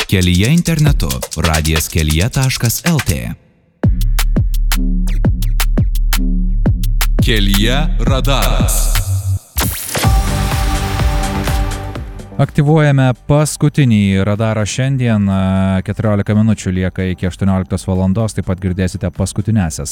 Kelyje internetu radijaskelije.lt. Kelyje radaras. Aktyvuojame paskutinį radarą šiandien, 14 minučių lieka iki 18 valandos, taip pat girdėsite paskutinėsias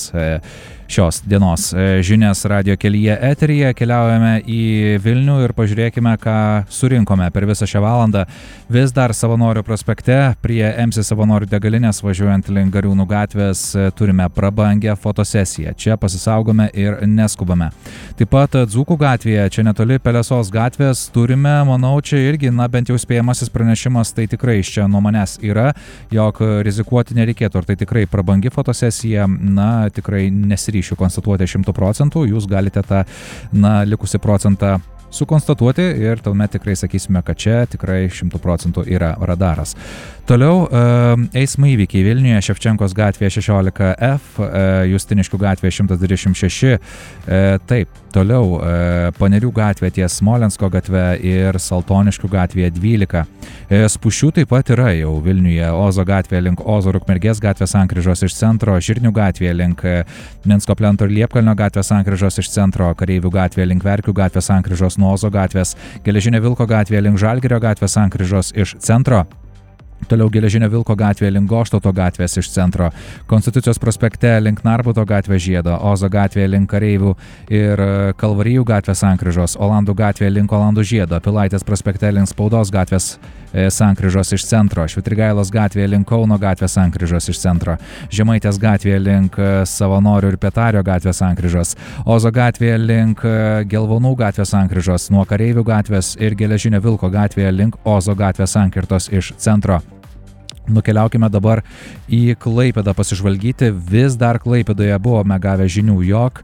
šios dienos žinias Radio Kelyje eteryje. Keliaujame į Vilnių ir pažiūrėkime, ką surinkome per visą šią valandą. Vis dar Savanorių prospekte prie MC Savanorių degalinės važiuojant link Gariūnų gatvės turime prabangę fotosesiją. Čia pasisaugome ir neskubame. Taip pat Dzūkų gatvėje, čia netoli Pelesos gatvės, turime, manau, čia irgi, bent jau spėjamasis pranešimas, tai tikrai iš čia nuo manęs yra, jog rizikuoti nereikėtų. Ar tai tikrai prabangi fotosesija, tikrai nesiryšiu konstatuoti 100%, jūs galite tą, likusį procentą sukonstatuoti ir tuomet tikrai sakysime, kad čia tikrai 100% yra radaras. Toliau eismo įvykiai Vilniuje, Ševčenkos gatvėje 16F, Justiniškių gatvėje 126, taip, toliau Panerių gatvėje ties Smolensko gatve ir Saltoniškių gatvėje 12. Spūsčių taip pat yra jau Vilniuje, Ozo gatvėje link Ozo Rukmergės gatvės sankryžos iš centro, Žirnių gatvėje link Minsko plento ir Liepkalnio gatvės sankryžos iš centro, Kareivių gatvėje link Verkių gatvės sankryžos nuo Ozo gatvės, Geležinio Vilko gatvėje link Žalgirio gatvės sankryžos iš centro. Toliau Geležinio Vilko gatvėje link Goštauto gatvės iš centro, Konstitucijos prospekte link Narbuto gatvės žiedo, Ozo gatvėje link Kareivių ir Kalvarijų gatvės sankryžos, Olandų gatvėje link Olandų žiedo, Pilaitės prospekte link Spaudos gatvės sankryžos iš centro, Švitrigailos gatvėje link Kauno gatvės sankryžos iš centro, Žemaitės gatvėje link Savanorių ir Pietario gatvės sankryžos, Ozo gatvėje link Gelvonų gatvės sankryžos, nuo Kareivių gatvės ir Geležinio Vilko gatvėje link Ozo gatvės sankirtos iš centro. Nukeliaukime dabar į Klaipėdą pasižvalgyti. Vis dar Klaipėdoje buvome gavę žinių, jog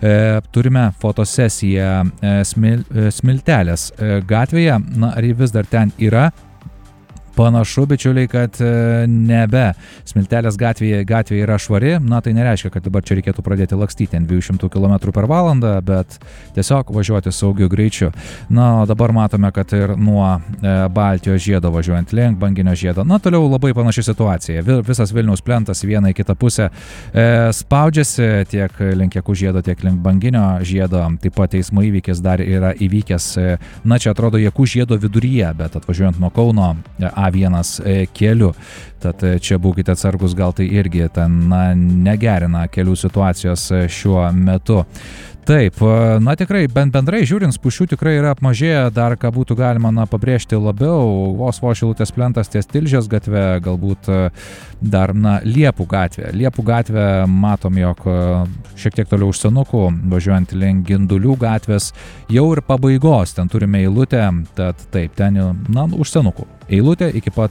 turime fotosesiją Smiltelės gatvėje. Ar ji vis dar ten yra? Panašu, bičiuliai, kad nebe. Smiltelės gatvėje yra švari, tai nereiškia, kad dabar čia reikėtų pradėti lakstyti ant 200 km per valandą, bet tiesiog važiuoti saugiu greičiu. O dabar matome, kad ir nuo Baltijos žiedo važiuojant link Banginio žiedo. Toliau labai panaši situacija. Visas Vilniaus plentas į vieną į kitą pusę spaudžiasi tiek link Jakų žiedo, tiek link Banginio žiedo. Taip pat eismo įvykis dar yra įvykęs, čia atrodo Jakų žiedo viduryje, bet atvažiuojant nuo Kauno A1 keliu. Tad čia būkite atsargus, gal tai irgi negerina kelių situacijos šiuo metu. Taip, tikrai, bendrai žiūrint, spūsčių tikrai yra apmažėję, dar ką būtų galima pabrėžti labiau, vos Šilutės plentas ties Tilžės gatve, galbūt dar Liepų gatvė. Liepų gatvė matom, jog šiek tiek toliau už Senukų, važiuojant link Gindulių gatvės, jau ir pabaigos, ten turime eilutę, tad taip, ten už Senukų eilutė iki pat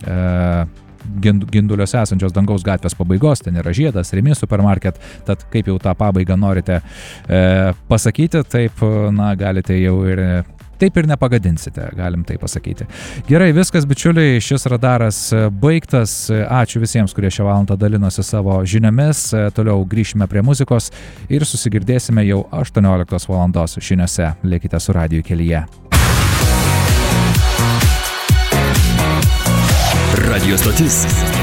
Ginduliuose esančios Dangaus gatvės pabaigos, ten yra žiedas, Rimi supermarket, tad kaip jau tą pabaigą norite pasakyti, taip, galite jau ir taip ir nepagadinsite, galim tai pasakyti. Gerai, viskas, bičiuliai, šis radaras baigtas. Ačiū visiems, kurie šią valandą dalinosi savo žiniomis. Toliau grįšime prie muzikos ir susigirdėsime jau 18 valandos žiniose. Likite su Radio Kelyje. Radio stotis